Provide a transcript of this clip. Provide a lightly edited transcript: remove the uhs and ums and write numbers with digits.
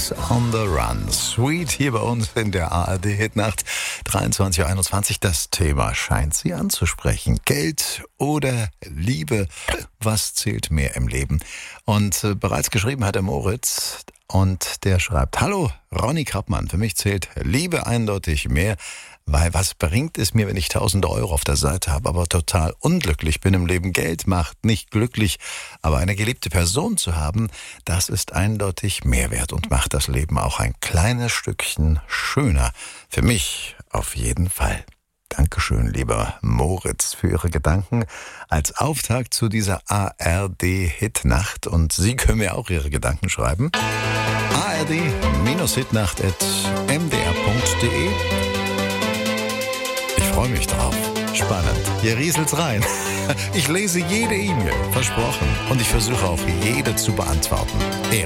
Boys on the Run. Sweet hier bei uns in der ARD-Hitnacht 23.21 Uhr. Das Thema scheint Sie anzusprechen. Geld oder Liebe? Was zählt mehr im Leben? Und bereits geschrieben hat der Moritz und der schreibt: Hallo, Ronny Krappmann. Für mich zählt Liebe eindeutig mehr. Weil was bringt es mir, wenn ich 1.000 Euro auf der Seite habe, aber total unglücklich bin im Leben? Geld macht nicht glücklich, aber eine geliebte Person zu haben, das ist eindeutig mehr wert und macht das Leben auch ein kleines Stückchen schöner. Für mich auf jeden Fall. Dankeschön, lieber Moritz, für Ihre Gedanken als Auftakt zu dieser ARD-Hitnacht. Und Sie können mir auch Ihre Gedanken schreiben. ard-hitnacht@mdr.de. Ich freue mich drauf. Spannend. Hier rieselt's rein. Ich lese jede E-Mail, versprochen. Und ich versuche auch jede zu beantworten.